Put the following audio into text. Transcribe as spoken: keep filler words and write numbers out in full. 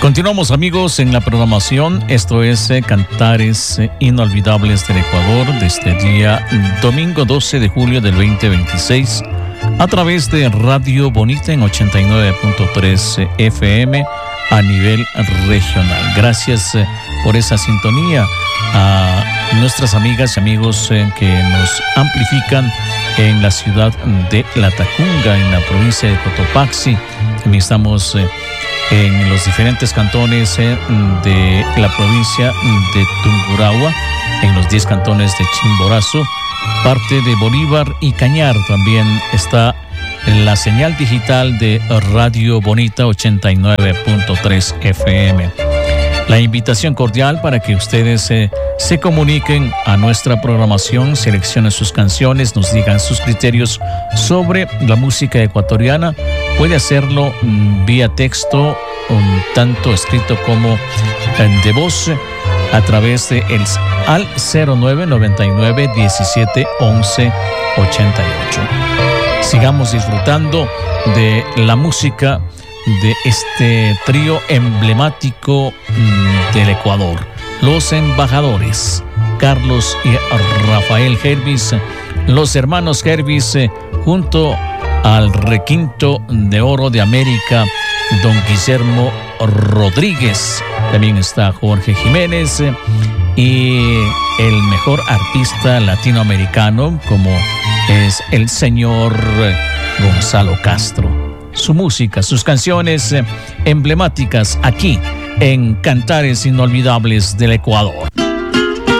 Continuamos, amigos, en la programación. Esto es eh, Cantares eh, Inolvidables del Ecuador de este día domingo doce de julio del veinte veintiséis a través de Radio Bonita en ochenta y nueve punto tres eh, F M a nivel regional. Gracias eh, por esa sintonía a nuestras amigas y amigos eh, que nos amplifican en la ciudad de Latacunga, en la provincia de Cotopaxi. También estamos eh, en los diferentes cantones eh, de la provincia de Tungurahua, en los diez cantones de Chimborazo, parte de Bolívar y Cañar. También está la señal digital de Radio Bonita ochenta y nueve punto tres F M. La invitación cordial para que ustedes eh, se comuniquen a nuestra programación, seleccionen sus canciones, nos digan sus criterios sobre la música ecuatoriana. Puede hacerlo mm, vía texto, un tanto escrito como eh, de voz, a través de el al cero nueve noventa y nueve diecisiete once ochenta y ocho. Sigamos disfrutando de la música de este trío emblemático mmm, del Ecuador, Los Embajadores, Carlos y Rafael Gervis, los hermanos Gervis, eh, junto al requinto de oro de América, don Guillermo Rodríguez. También está Jorge Jiménez eh, y el mejor artista latinoamericano, como es el señor eh, Gonzalo Castro. Su música, sus canciones eh, emblemáticas aquí en Cantares Inolvidables del Ecuador.